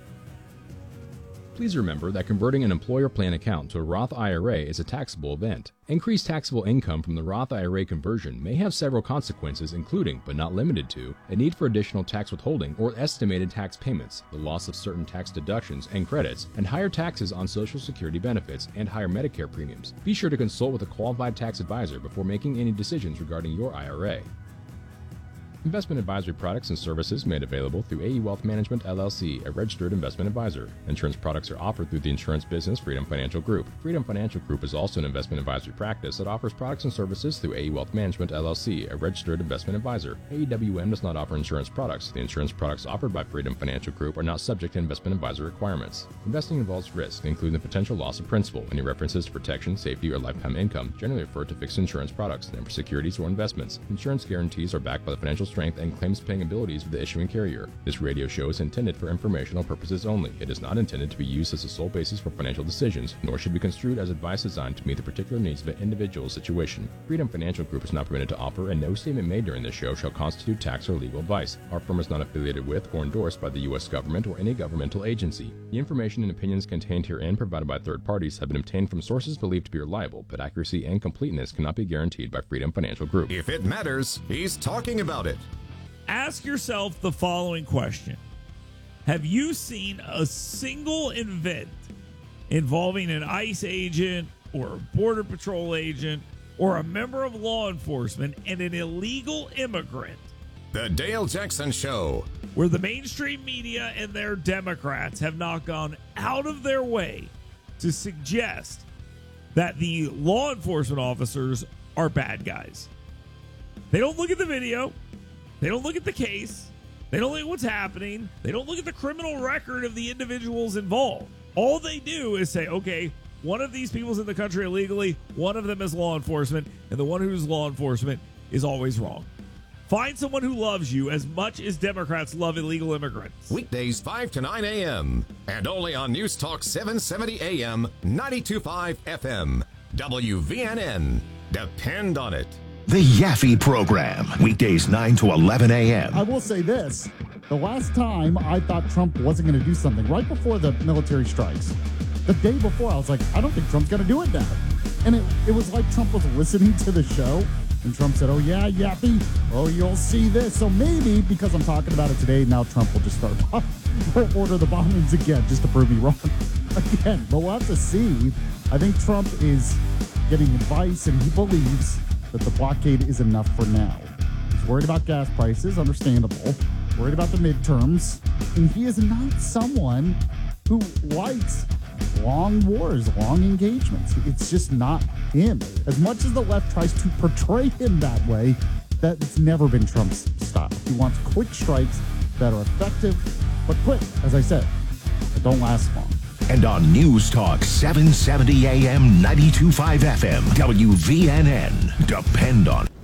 Please remember that converting an employer plan account to a Roth I R A is a taxable event. Increased taxable income from the Roth I R A conversion may have several consequences, including, but not limited to, a need for additional tax withholding or estimated tax payments, the loss of certain tax deductions and credits, and higher taxes on Social Security benefits and higher Medicare premiums. Be sure to consult with a qualified tax advisor before making any decisions regarding your I R A. Investment advisory products and services made available through A E Wealth Management, L L C, a registered investment advisor. Insurance products are offered through the insurance business Freedom Financial Group. Freedom Financial Group is also an investment advisory practice that offers products and services through A E Wealth Management, L L C, a registered investment advisor. A E W M does not offer insurance products. The insurance products offered by Freedom Financial Group are not subject to investment advisor requirements. Investing involves risk, including the potential loss of principal. Any references to protection, safety, or lifetime income generally refer to fixed insurance products, never securities or investments. Insurance guarantees are backed by the financial strength and claims-paying abilities of the issuing carrier. This radio show is intended for informational purposes only. It is not intended to be used as a sole basis for financial decisions, nor should be construed as advice designed to meet the particular needs of an individual situation. Freedom Financial Group is not permitted to offer, and no statement made during this show shall constitute tax or legal advice. Our firm is not affiliated with or endorsed by the U S government or any governmental agency. The information and opinions contained herein provided by third parties have been obtained from sources believed to be reliable, but accuracy and completeness cannot be guaranteed by Freedom Financial Group. If it matters, he's talking about it. Ask yourself the following question. Have you seen a single event involving an ICE agent or a Border Patrol agent or a member of law enforcement and an illegal immigrant The Dale Jackson Show. where the mainstream media and their Democrats have not gone out of their way to suggest that the law enforcement officers are bad guys? They don't look at the video. They don't look at the case. They don't look at what's happening. They don't look at the criminal record of the individuals involved. All they do is say, okay, one of these people's in the country illegally, one of them is law enforcement, and the one who's law enforcement is always wrong. Find someone who loves you as much as Democrats love illegal immigrants. Weekdays five to nine a.m. and only on News Talk seven seventy A M, ninety-two point five F M. W V N N. Depend on it. The Yaffe Program, weekdays nine to eleven a.m. I will say this. The last time I thought Trump wasn't going to do something, right before the military strikes, the day before, I was like, I don't think Trump's going to do it now. And it, it was like Trump was listening to the show, and Trump said, oh, yeah, Yaffe, oh, you'll see this. So maybe because I'm talking about it today, now Trump will just start order the bombings again just to prove me wrong again. But we'll have to see. I think Trump is getting advice, and he believes that the blockade is enough for now. He's worried about gas prices, understandable. Worried about the midterms. And he is not someone who likes long wars, long engagements. It's just not him. As much as the left tries to portray him that way, that's never been Trump's style. He wants quick strikes that are effective, but quick, as I said, that don't last long. And on News Talk seven seventy A M, ninety-two point five F M, W V N N. Depend on it.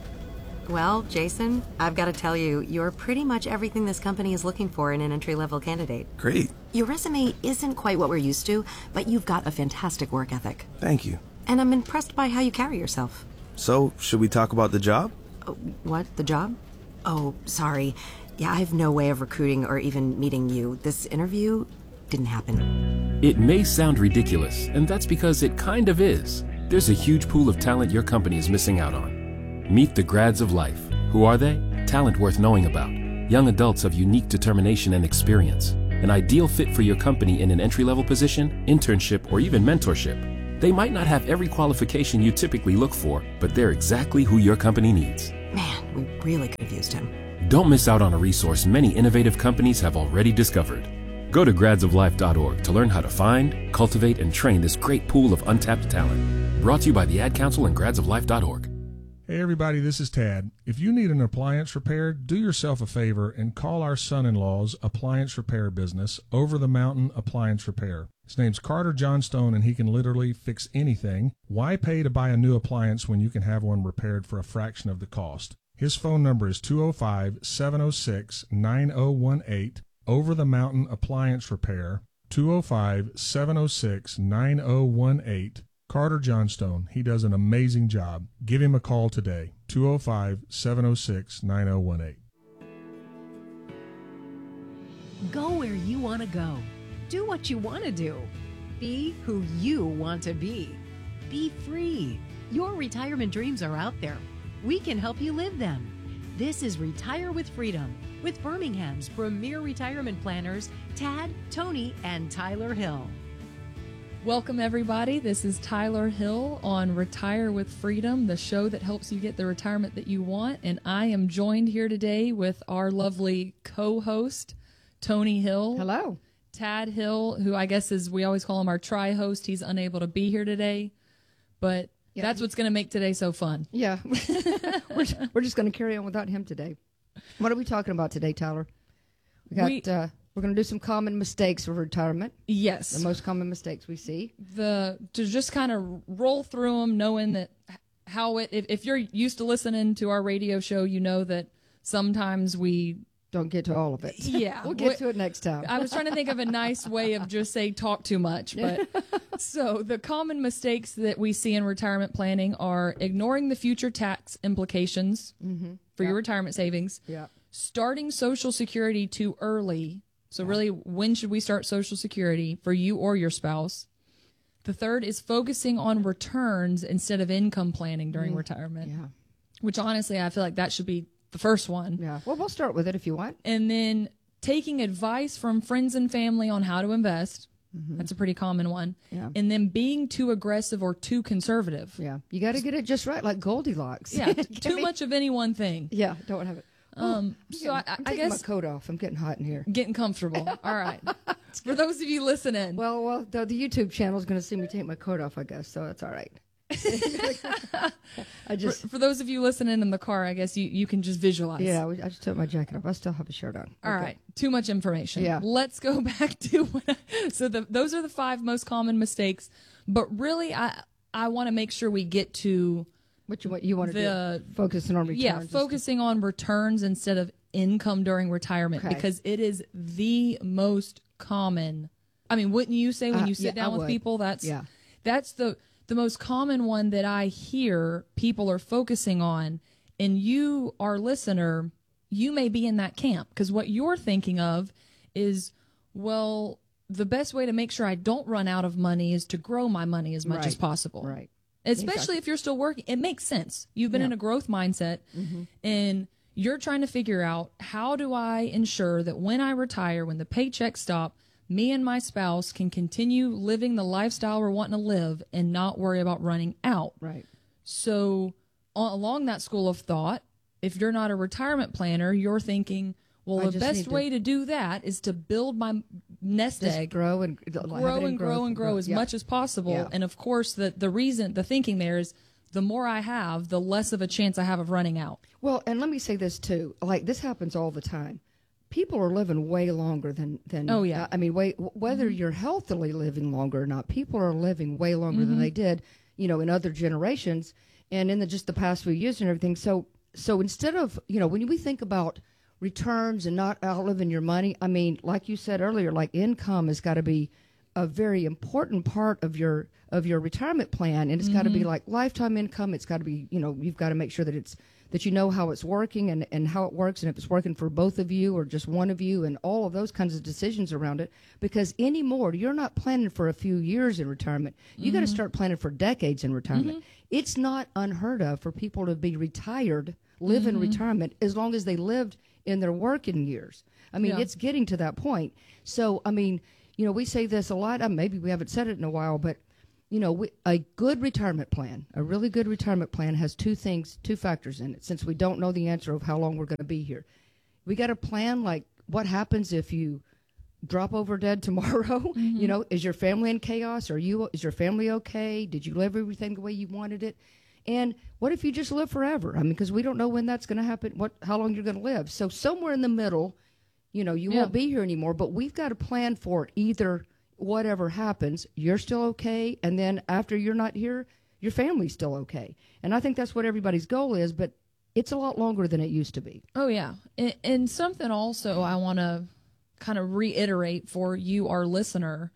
Well, Jason, I've got to tell you, you're pretty much everything this company is looking for in an entry-level candidate. Great. Your resume isn't quite what we're used to, but you've got a fantastic work ethic. Thank you. And I'm impressed by how you carry yourself. So, should we talk about the job? Oh, what? The job? Oh, sorry. Yeah, I have no way of recruiting or even meeting you. This interview didn't happen. It may sound ridiculous, and that's because it kind of is. There's a huge pool of talent your company is missing out on. Meet the grads of life. Who are they? talent worth knowing about, young adults of unique determination and experience, an ideal fit for your company in an entry-level position, internship, or even mentorship. They might not have every qualification you typically look for, but they're exactly who your company needs. Man, we really could have used him. Don't miss out on a resource many innovative companies have already discovered. Go to grads of life dot org to learn how to find, cultivate, and train this great pool of untapped talent. Brought to you by the Ad Council and grads of life dot org. Hey everybody, this is Tad. If you need an appliance repaired, do yourself a favor and call our son-in-law's appliance repair business, Over the Mountain Appliance Repair. His name's Carter Johnstone, and he can literally fix anything. Why pay to buy a new appliance when you can have one repaired for a fraction of the cost? His phone number is two oh five, seven oh six, nine oh one eight, Over the Mountain Appliance Repair, two oh five, seven oh six, nine oh one eight. Carter Johnstone. He does an amazing job. Give him a call today, two oh five, seven oh six, nine oh one eight. Go where you want to go. Do what you want to do. Be who you want to be. Be free. Your retirement dreams are out there. We can help you live them. This is Retire with Freedom with Birmingham's premier retirement planners, Tad, Tony, and Tyler Hill. Welcome, everybody. This is Tyler Hill on Retire with Freedom, the show that helps you get the retirement that you want. And I am joined here today with our lovely co-host, Tony Hill. Hello. Tad Hill, who I guess is, we always call him our tri-host. He's unable to be here today, but yeah, that's what's going to make today so fun. Yeah. we're, we're just going to carry on without him today. What are we talking about today, Tyler? We got... We, uh, We're going to do some common mistakes for retirement. Yes. The most common mistakes we see. The to just kind of roll through them, knowing that how it, if, if you're used to listening to our radio show, you know that sometimes we don't get to all of it. Yeah. We'll get to it next time. I was trying to think of a nice way of just say talk too much. But so the common mistakes that we see in retirement planning are ignoring the future tax implications mm-hmm. for yeah. your retirement savings. Yeah. Starting Social Security too early. So really, when should we start Social Security for you or your spouse? The third is focusing on returns instead of income planning during mm, retirement. Yeah. Which honestly, I feel like that should be the first one. Yeah. Well, we'll start with it if you want. And then taking advice from friends and family on how to invest. Mm-hmm. That's a pretty common one. Yeah. And then being too aggressive or too conservative. Yeah. You got to get it just right, like Goldilocks. Yeah. Too much of any one thing. Yeah. Don't have it. Um, oh, so I, I'm I taking guess my coat off. I'm getting hot in here. Getting comfortable. All right. For those of you listening. Well, well, the, the YouTube channel is going to see me take my coat off, I guess, so that's all right. I just for, for those of you listening in the car, I guess you, you can just visualize. Yeah, I just took my jacket off. I still have a shirt on. All okay. right. Too much information. Yeah. Let's go back to what I, so the, those are the five most common mistakes. But really, I I want to make sure we get to what you, what you want to the, do. Focusing on returns. Yeah, focusing on returns instead of income during retirement, okay. because it is the most common. I mean, wouldn't you say when uh, you sit yeah, down I with would. people, that's yeah. that's the the most common one that I hear people are focusing on. And you, our listener, you may be in that camp because what you're thinking of is, well, the best way to make sure I don't run out of money is to grow my money as much right. as possible. Right. Especially exactly. if you're still working. It makes sense. You've been yeah. in a growth mindset mm-hmm. and you're trying to figure out, how do I ensure that when I retire, when the paychecks stop, me and my spouse can continue living the lifestyle we're wanting to live and not worry about running out. Right. So along that school of thought, if you're not a retirement planner, you're thinking, well, I the best way to, to do that is to build my nest just egg, grow and grow and grow and grow as yeah. much as possible. Yeah. And of course, the the reason, the thinking there is, the more I have, the less of a chance I have of running out. Well, and let me say this too. Like, this happens all the time. People are living way longer than than. Oh yeah. Uh, I mean, way, whether mm-hmm. you're healthily living longer or not, people are living way longer mm-hmm. than they did, you know, in other generations, and in the just the past few years and everything. So, so instead of, you know, when we think about returns and not outliving your money, I mean, like you said earlier, like income has got to be a very important part of your of your retirement plan, and it's mm-hmm. got to be like lifetime income. It's got to be, you know, you've got to make sure that it's that you know how it's working and, and how it works, and if it's working for both of you or just one of you, and all of those kinds of decisions around it. Because anymore, you're not planning for a few years in retirement. You mm-hmm. got to start planning for decades in retirement. Mm-hmm. It's not unheard of for people to be retired live Mhm. in retirement as long as they lived in their working years. I mean, Yeah. it's getting to that point. So, I mean, you know, we say this a lot. Uh, maybe we haven't said it in a while, but, you know, we, a good retirement plan, a really good retirement plan has two things, two factors in it, since we don't know the answer of how long we're going to be here. We got to plan, like, what happens if you drop over dead tomorrow? Mm-hmm. You know, is your family in chaos? Are you, is your family okay? Did you live everything the way you wanted it? And what if you just live forever? I mean, because we don't know when that's going to happen, what, how long you're going to live. So somewhere in the middle, you know, you Yeah. won't be here anymore, but we've got to plan for it. Either whatever happens, you're still okay, and then after you're not here, your family's still okay. And I think that's what everybody's goal is, but it's a lot longer than it used to be. Oh, yeah. And, and something also I want to kind of reiterate for you, our listener.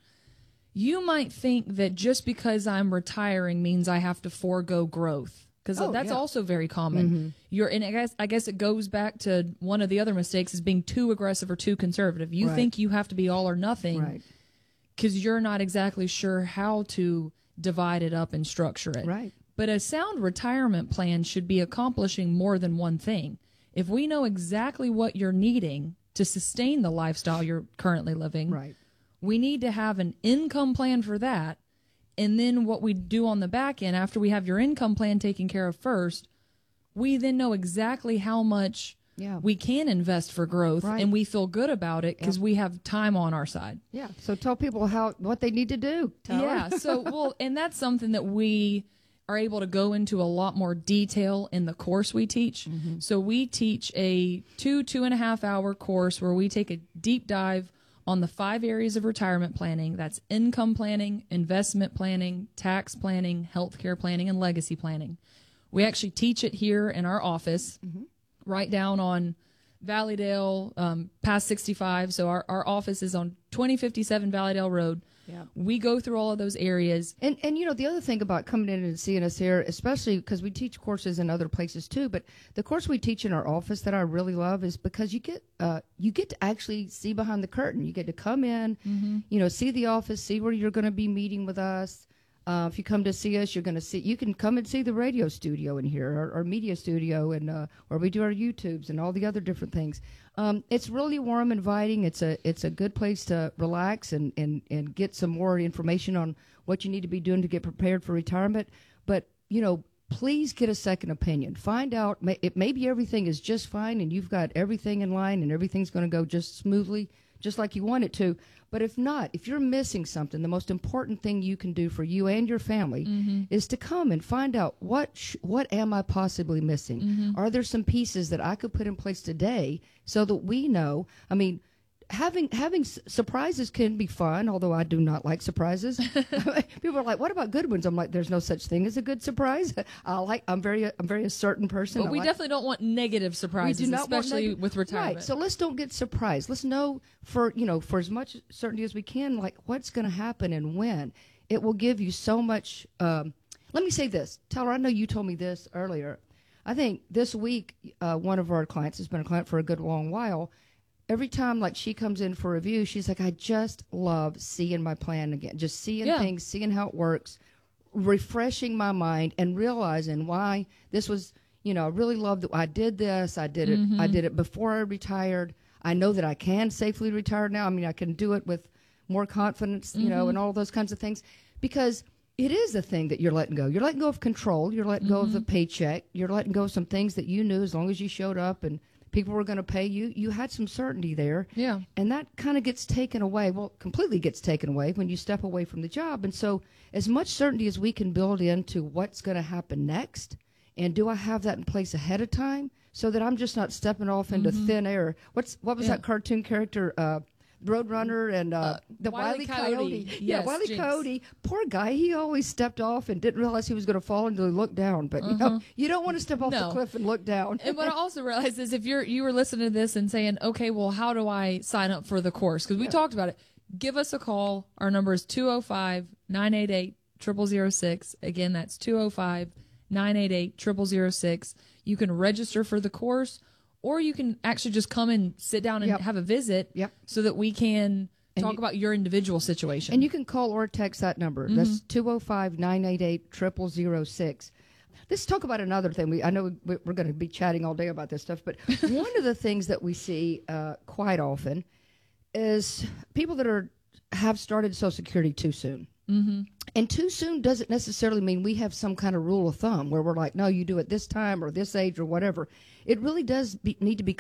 You might think that just because I'm retiring means I have to forego growth, because Oh, that's yeah. also very common. Mhm. You're, and I guess I guess it goes back to one of the other mistakes is being too aggressive or too conservative. You Right. think you have to be all or nothing, Right. because you're not exactly sure how to divide it up and structure it. Right. But a sound retirement plan should be accomplishing more than one thing. If we know exactly what you're needing to sustain the lifestyle you're currently living, Right. we need to have an income plan for that. And then what we do on the back end, after we have your income plan taken care of first, we then know exactly how much Yeah. we can invest for growth, Right. and we feel good about it because Yep. we have time on our side. Yeah. So tell people how what they need to do. Tara. Yeah. So, well, and that's something that we are able to go into a lot more detail in the course we teach. Mm-hmm. So we teach a two, two and a half hour course where we take a deep dive on the five areas of retirement planning. That's income planning, investment planning, tax planning, healthcare planning, and legacy planning. We actually teach it here in our office, Mm-hmm. right down on Valleydale, um, past sixty-five. So our, our office is on twenty fifty-seven Valleydale Road. Yeah. We go through all of those areas. And and you know, the other thing about coming in and seeing us here, especially because we teach courses in other places too, but the course we teach in our office that I really love is because you get uh you get to actually see behind the curtain. You get to come in, Mm-hmm. you know, see the office, see where you're going to be meeting with us. Uh, if you come to see us, you're going to see. You can come and see the radio studio in here, our, our media studio, and uh, where we do our YouTubes and all the other different things. Um, it's really warm, inviting. It's a it's a good place to relax and, and, and get some more information on what you need to be doing to get prepared for retirement. But you know, please get a second opinion. Find out. May, it, maybe everything is just fine, and you've got everything in line, and everything's going to go just smoothly, just like you want it to. But if not, if you're missing something, the most important thing you can do for you and your family Mm-hmm. is to come and find out what sh- what am I possibly missing? Mm-hmm. Are there some pieces that I could put in place today so that we know? I mean, having having s- surprises can be fun, although I do not like surprises. People are like, "What about good ones?" I'm like, "There's no such thing as a good surprise." I like. I'm very. I'm very a certain person. But I we like- definitely don't want negative surprises, we do not want especially neg- with retirement. Right. So let's don't get surprised. Let's know for you know for as much certainty as we can, like what's going to happen and when. It will give you so much. Um, let me say this, Tyler. I know you told me this earlier. I think this week, uh, one of our clients has been a client for a good long while. Every time, like she comes in for review, she's like, "I just love seeing my plan again, just seeing Yeah. things, seeing how it works, refreshing my mind, and realizing why this was." You know, I really love that I did this. I did it. I did it before I retired. I know that I can safely retire now. I mean, I can do it with more confidence, you know, and all those kinds of things, because it is a thing that you're letting go. You're letting go of control. You're letting go of the paycheck. You're letting go of some things that you knew as long as you showed up and people were going to pay you. You had some certainty there. Yeah. And that kind of gets taken away. Well, completely gets taken away when you step away from the job. And so as much certainty as we can build into what's going to happen next, and do I have that in place ahead of time so that I'm just not stepping off into thin air? What's what was Yeah. that cartoon character, uh, Roadrunner and uh, Uh, the Wile Wile E. E. Coyote. Coyote? Yes, yeah, Wile E. Jinx. Coyote. Poor guy. He always stepped off and didn't realize he was going to fall until he looked down. But you know, you don't want to step off No. the cliff and look down. And what I also realized is if you're you were listening to this and saying, okay, well, how do I sign up for the course? Because we talked about it. Give us a call. Our number is two oh five, nine eight eight, zero zero zero six. Again, that's two oh five, nine eight eight, zero zero zero six. You can register for the course, or you can actually just come and sit down and Yep. have a visit Yep. so that we can And talk you- about your individual situation. And you can call or text that number. That's two oh five, nine eight eight, zero zero zero six. Let's talk about another thing. We I know we, we're going to be chatting all day about this stuff, but one of the things that we see uh, quite often is people that are have started Social Security too soon. Mm-hmm. And too soon doesn't necessarily mean we have some kind of rule of thumb where we're like, no, you do it this time or this age or whatever. It really does be, need to be